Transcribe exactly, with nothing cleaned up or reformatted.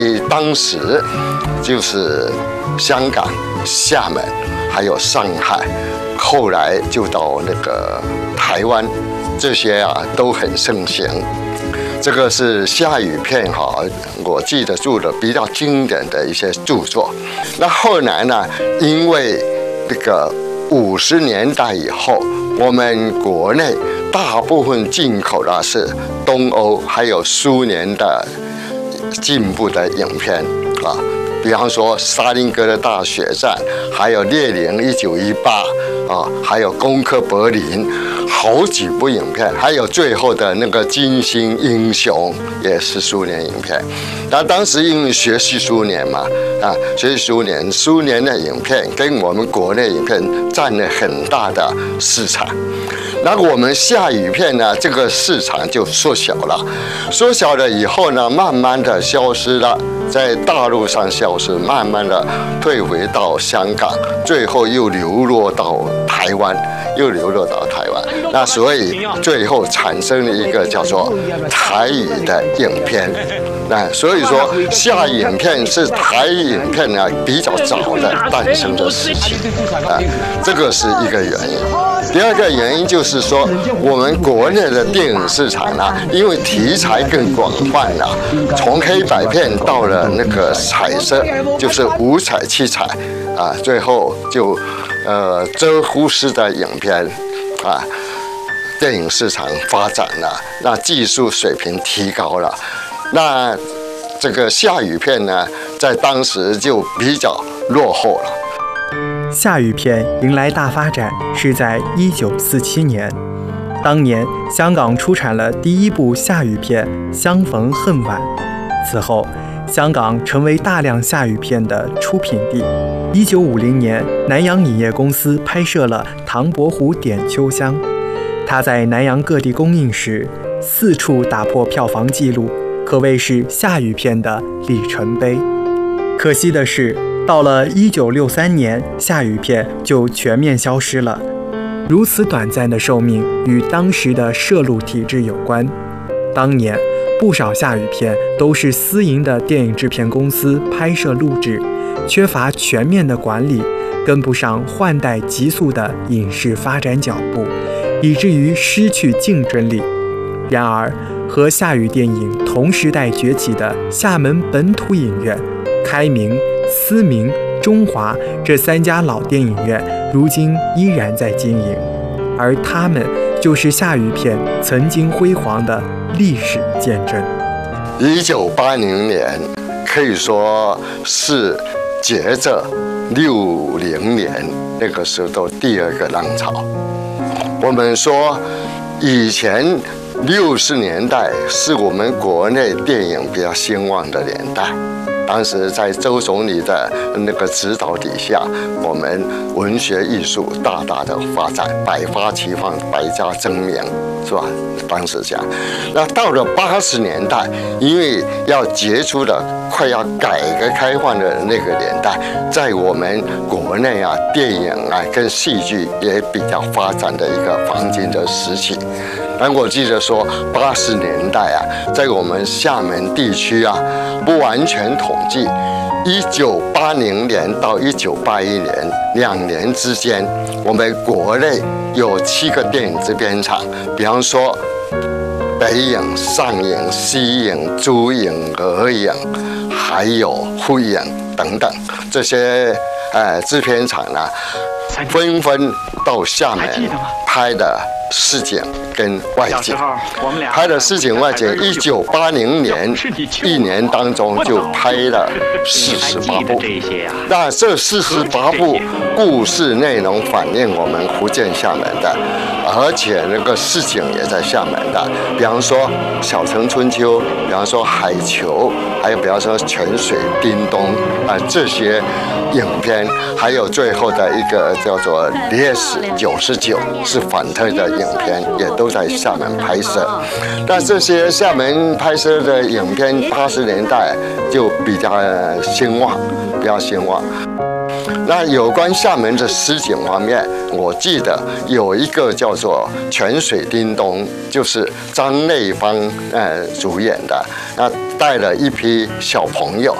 当时就是香港、厦门，还有上海，后来就到那个台湾，这些啊都很盛行。这个是夏雨片哈，我记得住的比较经典的一些著作。那后来呢，因为这个五十年代以后，我们国内大部分进口的是东欧还有苏联的进步的影片啊，比方说沙林格的大血战，还有列宁一九一八啊，还有攻克柏林，好几部影片，还有最后的那个金星英雄也是苏联影片。那当时因为学习苏联嘛，啊，学习苏联，苏联的影片跟我们国内影片占了很大的市场。那我们夏雨片呢，这个市场就缩小了，缩小了以后呢，慢慢的消失了，在大陆上消失，慢慢的退回到香港，最后又流落到台湾，又流落到台湾。那所以最后产生了一个叫做台语的影片。那所以说，夏影片是台语影片呢比较早的诞生的事情啊，这个是一个原因。第二个原因就是说，我们国内的电影市场呢，因为题材更广泛了，从黑白片到了那个彩色，就是五彩七彩啊，最后就呃遮忽视的影片啊，电影市场发展了，那技术水平提高了，那这个夏雨片呢，在当时就比较落后了。 夏雨片迎来大发展是在一九四七年，当年香港出产了第一部夏雨片《相逢恨晚》，此后香港成为大量夏雨片的出品地。一九五零年，南洋影业公司拍摄了《唐伯虎点秋香》，它在南洋各地公映时，四处打破票房纪录，可谓是夏雨片的里程碑。可惜的是，到了一九六三年，夏雨片就全面消失了。如此短暂的寿命与当时的摄录体制有关。当年不少夏雨片都是私营的电影制片公司拍摄录制，缺乏全面的管理，跟不上换代急速的影视发展脚步，以至于失去竞争力。然而，和夏雨电影同时代崛起的厦门本土影院、开明、思明、中华这三家老电影院，如今依然在经营，而他们就是夏雨片曾经辉煌的历史见证。 一九八零年可以说是接着六零年那个时候的第二个浪潮。我们说以前六十年代是我们国内电影比较兴旺的年代，当时在周总理的那个指导底下，我们文学艺术大大的发展，百花齐放，百家争鸣，是吧？当时讲，那到了八十年代，因为要结束了快要改革开放的那个年代，在我们国内啊，电影啊跟戏剧也比较发展的一个黄金的时期。但我记得说，八十年代啊，在我们厦门地区啊，不完全统计，一九八零年到一九八一年两年之间，我们国内有七个电影制片厂，比方说北影、上影、西影、珠影、俄影，还有沪影等等这些呃制片厂呢，纷纷到厦门拍的市井跟外景，拍的市井外景，一九八零年一年当中就拍了四十八部。那这四十八部故事内容反映我们福建厦门的，而且那个市井也在厦门的，比方说《小城春秋》，比方说《海球》，还有比方说《泉水叮咚》啊、呃、这些影片，还有最后的一个叫做《烈士九十九》是反特的影片，也都在厦门拍摄。但这些厦门拍摄的影片，八十年代就比较兴旺，比较兴旺。 那有关厦门的诗景方面，我记得有一个叫做《泉水叮咚》，就是张内芳呃主演的，那带了一批小朋友